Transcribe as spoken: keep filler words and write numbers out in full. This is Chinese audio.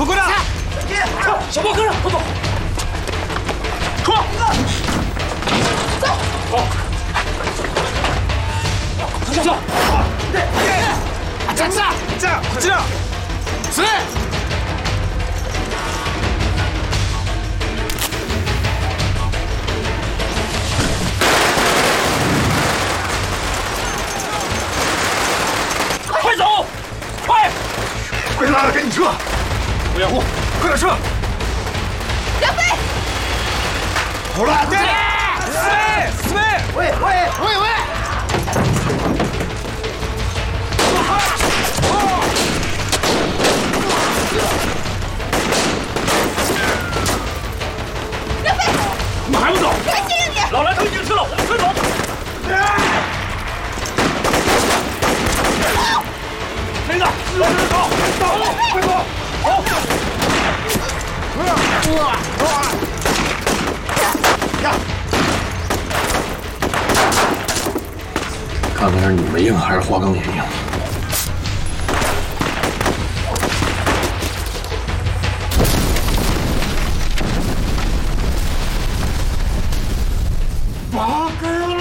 快过来！ 小包跟上，快走！ 冲！ 走！走！向上！站起来！ 站！快这样！ 死！快走！快！ 别拉了，赶紧撤！ 不掩护， 快点撤！ 梁飞， 好了，对，四位，四位， 喂喂喂喂！梁飞， 你们还不走？ 再近一点！ 老蓝头已经吃了，我们快走！谁的？老蓝头，走，快走！走！ 看看是你们硬还是花岗岩硬？